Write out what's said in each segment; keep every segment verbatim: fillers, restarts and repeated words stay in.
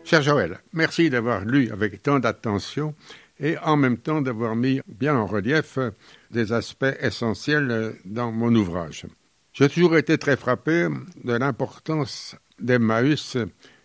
Cher Joël, merci d'avoir lu avec tant d'attention et en même temps d'avoir mis bien en relief des aspects essentiels dans mon ouvrage. J'ai toujours été très frappé de l'importance d'Emmaüs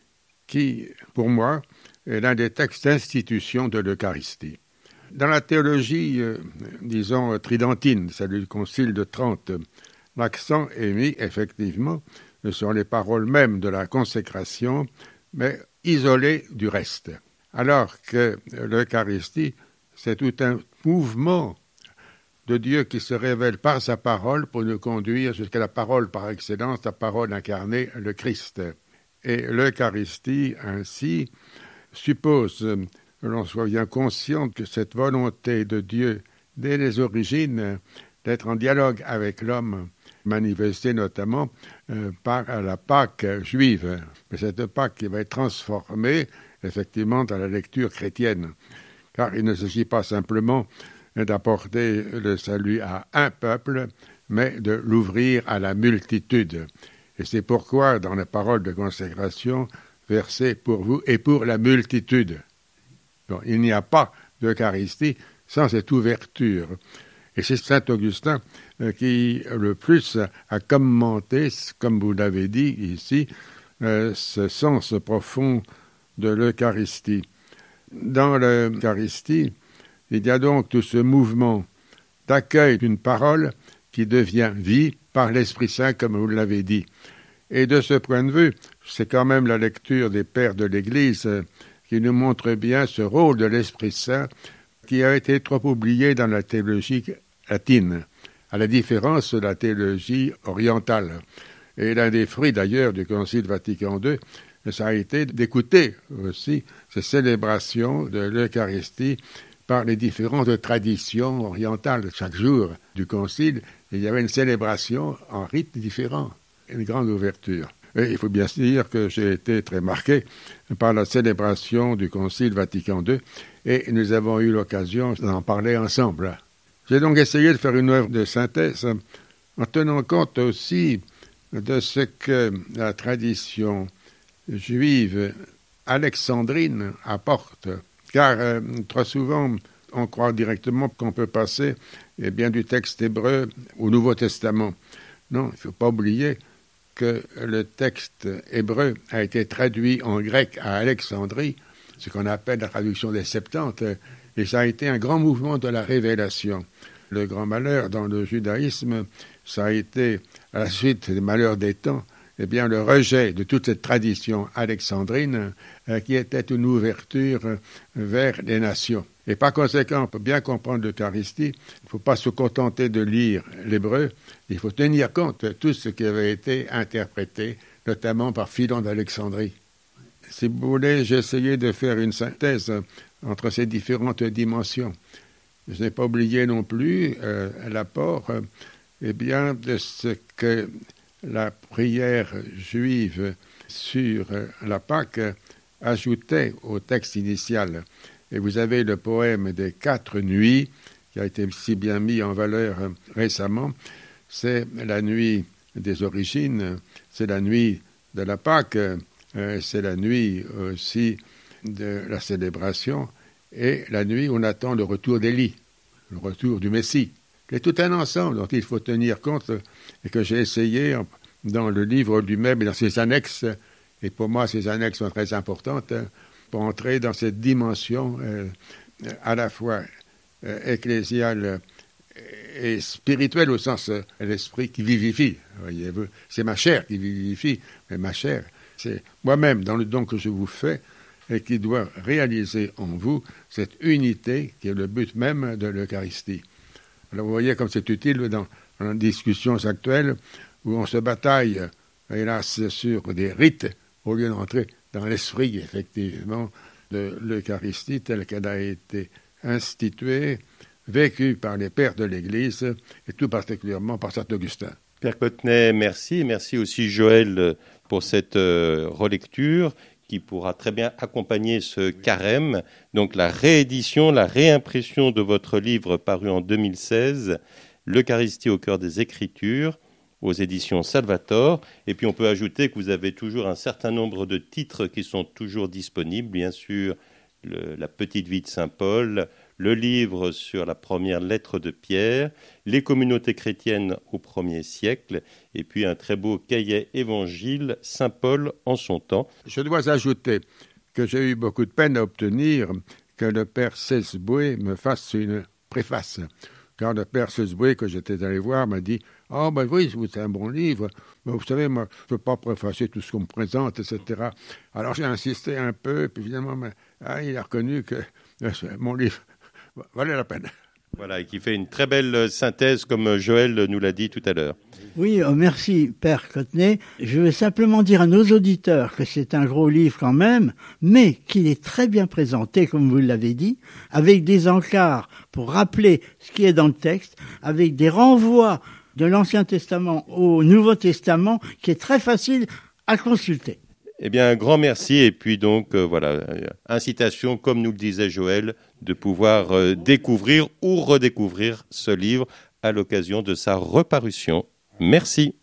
qui, pour moi, est l'un des textes d'institution de l'Eucharistie. Dans la théologie, euh, disons, tridentine, celle du Concile de Trente, l'accent est mis effectivement sur les paroles mêmes de la consécration, mais isolées du reste. Alors que l'Eucharistie, c'est tout un mouvement de Dieu qui se révèle par sa parole pour nous conduire jusqu'à la parole par excellence, la parole incarnée, le Christ. Et l'Eucharistie, ainsi, suppose que l'on soit bien conscient que cette volonté de Dieu, dès les origines, d'être en dialogue avec l'homme, manifestée notamment euh, par la Pâque juive. Mais cette Pâque qui va être transformée, effectivement, dans la lecture chrétienne. Car il ne s'agit pas simplement d'apporter le salut à un peuple, mais de l'ouvrir à la multitude. Et c'est pourquoi, dans les paroles de consécration, versées pour vous et pour la multitude. Donc, il n'y a pas d'Eucharistie sans cette ouverture. Et c'est saint Augustin euh, qui, le plus, a commenté, comme vous l'avez dit ici, euh, ce sens profond de l'Eucharistie. Dans l'Eucharistie, il y a donc tout ce mouvement d'accueil d'une parole qui devient vie par l'Esprit Saint, comme vous l'avez dit. Et de ce point de vue, c'est quand même la lecture des pères de l'Église euh, qui nous montre bien ce rôle de l'Esprit Saint qui a été trop oublié dans la théologie latine, à la différence de la théologie orientale. Et l'un des fruits d'ailleurs du Concile Vatican deux, ça a été d'écouter aussi ces célébrations de l'Eucharistie par les différentes traditions orientales. Chaque jour du Concile, il y avait une célébration en rite différent, une grande ouverture. Et il faut bien se dire que j'ai été très marqué par la célébration du Concile Vatican deux et nous avons eu l'occasion d'en parler ensemble. J'ai donc essayé de faire une œuvre de synthèse en tenant compte aussi de ce que la tradition juive alexandrine apporte. Car euh, trop souvent, on croit directement qu'on peut passer eh bien, du texte hébreu au Nouveau Testament. Non, il ne faut pas oublier que le texte hébreu a été traduit en grec à Alexandrie, ce qu'on appelle la traduction des Septante, et ça a été un grand mouvement de la révélation. Le grand malheur dans le judaïsme, ça a été, à la suite des malheurs des temps, eh bien, le rejet de toute cette tradition alexandrine euh, qui était une ouverture euh, vers les nations. Et par conséquent, pour bien comprendre l'Eucharistie, il ne faut pas se contenter de lire l'hébreu, il faut tenir compte de tout ce qui avait été interprété, notamment par Philon d'Alexandrie. Si vous voulez, j'ai essayé de faire une synthèse entre ces différentes dimensions. Je n'ai pas oublié non plus euh, l'apport euh, eh bien, de ce que la prière juive sur la Pâque ajoutait au texte initial. Et vous avez le poème des quatre nuits, qui a été si bien mis en valeur récemment. C'est la nuit des origines, c'est la nuit de la Pâque, c'est la nuit aussi de la célébration, et la nuit où on attend le retour d'Élie, le retour du Messie. C'est tout un ensemble dont il faut tenir compte et que j'ai essayé dans le livre lui-même et dans ses annexes, et pour moi ces annexes sont très importantes, pour entrer dans cette dimension euh, à la fois euh, ecclésiale et spirituelle au sens euh, l'esprit qui vivifie. Voyez-vous, c'est ma chair qui vivifie, mais ma chair, c'est moi-même dans le don que je vous fais et qui doit réaliser en vous cette unité qui est le but même de l'Eucharistie. Alors vous voyez comme c'est utile dans, dans les discussions actuelles où on se bataille, hélas, sur des rites au lieu d'entrer dans l'esprit, effectivement, de l'Eucharistie telle qu'elle a été instituée, vécue par les pères de l'Église et tout particulièrement par saint Augustin. Père Cottenet, merci. Merci aussi Joël pour cette euh, relecture qui pourra très bien accompagner ce carême. Donc la réédition, la réimpression de votre livre paru en deux mille seize, L'Eucharistie au cœur des Écritures, aux éditions Salvator. Et puis on peut ajouter que vous avez toujours un certain nombre de titres qui sont toujours disponibles, bien sûr, le, La petite vie de Saint Paul, le livre sur la première lettre de Pierre, les communautés chrétiennes au premier siècle, et puis un très beau cahier évangile, Saint Paul en son temps. Je dois ajouter que j'ai eu beaucoup de peine à obtenir que le père Cesboué me fasse une préface. Quand le père Cesboué, que j'étais allé voir, m'a dit « Ah, oh, ben oui, c'est un bon livre, mais vous savez, moi, je ne peux pas préfacer tout ce qu'on me présente, et cetera » Alors j'ai insisté un peu, et puis finalement, ben, ah, il a reconnu que mon livre valait la peine. Voilà, et qui fait une très belle synthèse, comme Joël nous l'a dit tout à l'heure. Oui, euh, merci, Père Cottenet. Je vais simplement dire à nos auditeurs que c'est un gros livre quand même, mais qu'il est très bien présenté, comme vous l'avez dit, avec des encarts pour rappeler ce qui est dans le texte, avec des renvois de l'Ancien Testament au Nouveau Testament, qui est très facile à consulter. Eh bien, un grand merci. Et puis donc, euh, voilà, euh, incitation, comme nous le disait Joël, de pouvoir euh, découvrir ou redécouvrir ce livre à l'occasion de sa reparution. Merci.